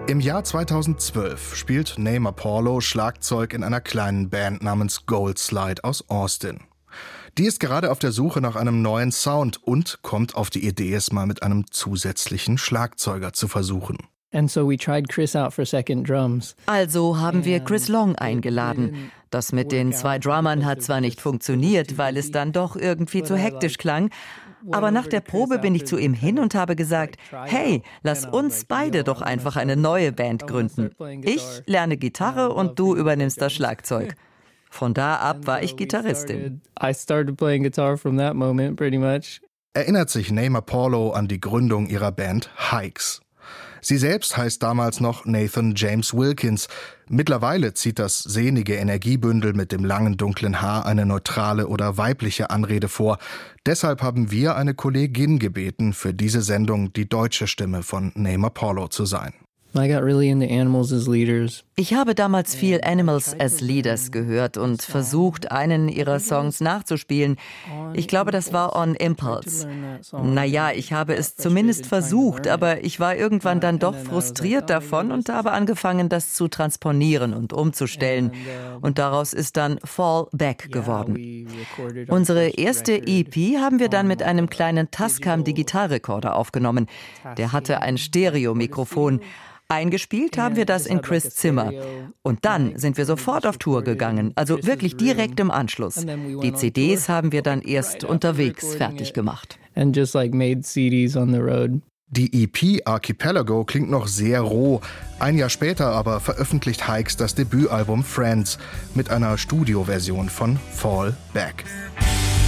Im Jahr 2012 spielt Namer Paulo Schlagzeug in einer kleinen Band namens Gold Slide aus Austin. Die ist gerade auf der Suche nach einem neuen Sound und kommt auf die Idee, es mal mit einem zusätzlichen Schlagzeuger zu versuchen. Also haben wir Chris Long eingeladen. Das mit den 2 Drummern hat zwar nicht funktioniert, weil es dann doch irgendwie zu hektisch klang, aber nach der Probe bin ich zu ihm hin und habe gesagt, hey, lass uns beide doch einfach eine neue Band gründen. Ich lerne Gitarre und du übernimmst das Schlagzeug. Von da ab war ich Gitarristin. Erinnert sich Namer Paulo an die Gründung ihrer Band Hikes. Sie selbst heißt damals noch Nathan James Wilkins. Mittlerweile zieht das sehnige Energiebündel mit dem langen dunklen Haar eine neutrale oder weibliche Anrede vor. Deshalb haben wir eine Kollegin gebeten, für diese Sendung die deutsche Stimme von Namer Paulo zu sein. Ich habe damals viel Animals as Leaders gehört und versucht, einen ihrer Songs nachzuspielen. Ich glaube, das war On Impulse. Naja, ich habe es zumindest versucht, aber ich war irgendwann dann doch frustriert davon und habe angefangen, das zu transponieren und umzustellen. Und daraus ist dann Fall Back geworden. Unsere erste EP haben wir dann mit einem kleinen Tascam Digitalrekorder aufgenommen. Der hatte ein Stereomikrofon. Eingespielt haben wir das in Chris' Zimmer. Und dann sind wir sofort auf Tour gegangen, also wirklich direkt im Anschluss. Die CDs haben wir dann erst unterwegs fertig gemacht. Die EP Archipelago klingt noch sehr roh. Ein Jahr später aber veröffentlicht Hikes das Debütalbum Friends mit einer Studioversion von Fall Back.